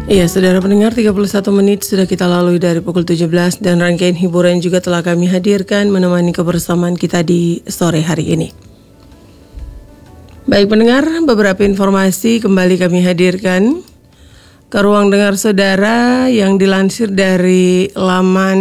Iya, saudara pendengar, 31 menit sudah kita lalui dari pukul 17 dan rangkaian hiburan juga telah kami hadirkan menemani kebersamaan kita di sore hari ini. Baik pendengar, beberapa informasi kembali kami hadirkan ke ruang dengar saudara yang dilansir dari laman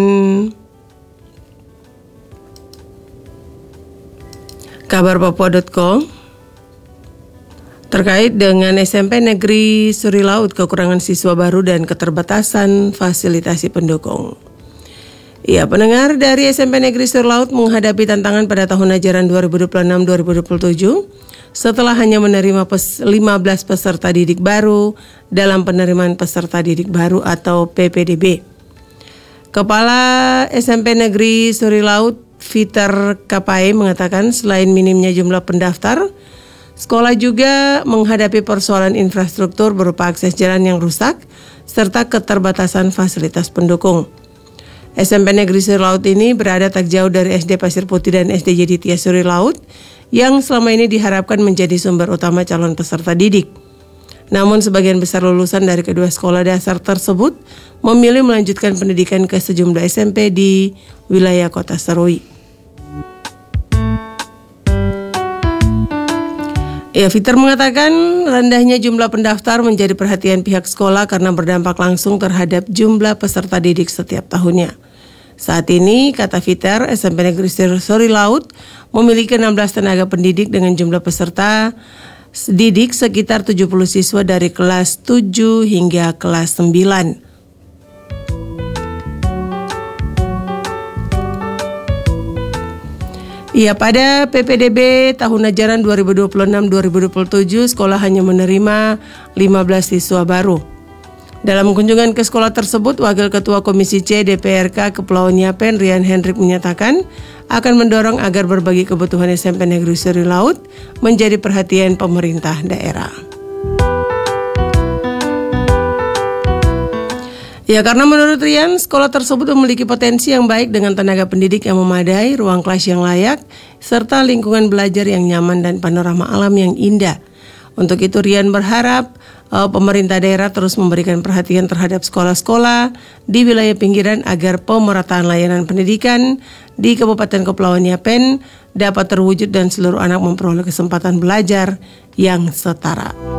kabarpapua.com. Terkait dengan SMP Negeri Suri Laut, kekurangan siswa baru dan keterbatasan fasilitasi pendukung. Ya, pendengar, dari SMP Negeri Suri Laut menghadapi tantangan pada tahun ajaran 2026-2027 setelah hanya menerima 15 peserta didik baru dalam penerimaan peserta didik baru atau PPDB. Kepala SMP Negeri Suri Laut, Peter Kapai, mengatakan selain minimnya jumlah pendaftar, sekolah juga menghadapi persoalan infrastruktur berupa akses jalan yang rusak serta keterbatasan fasilitas pendukung. SMP Negeri Suri Laut ini berada tak jauh dari SD Pasir Putih dan SD Jeditya Suri Laut yang selama ini diharapkan menjadi sumber utama calon peserta didik. Namun sebagian besar lulusan dari kedua sekolah dasar tersebut memilih melanjutkan pendidikan ke sejumlah SMP di wilayah Kota Serui. Ya, Peter mengatakan rendahnya jumlah pendaftar menjadi perhatian pihak sekolah karena berdampak langsung terhadap jumlah peserta didik setiap tahunnya. Saat ini, kata Peter, SMP Negeri Suri Laut memiliki 16 tenaga pendidik dengan jumlah peserta didik sekitar 70 siswa dari kelas 7 hingga kelas 9. Ya, pada PPDB tahun ajaran 2026-2027, sekolah hanya menerima 15 siswa baru. Dalam kunjungan ke sekolah tersebut, Wakil Ketua Komisi C DPRK Kepulauan Yapen, Rian Hendrik, menyatakan akan mendorong agar berbagai kebutuhan SMP Negeri Suri Laut menjadi perhatian pemerintah daerah. Ya, karena menurut Rian, sekolah tersebut memiliki potensi yang baik dengan tenaga pendidik yang memadai, ruang kelas yang layak, serta lingkungan belajar yang nyaman dan panorama alam yang indah. Untuk itu Rian berharap pemerintah daerah terus memberikan perhatian terhadap sekolah-sekolah di wilayah pinggiran agar pemerataan layanan pendidikan di Kabupaten Kepulauan Yapen dapat terwujud dan seluruh anak memperoleh kesempatan belajar yang setara.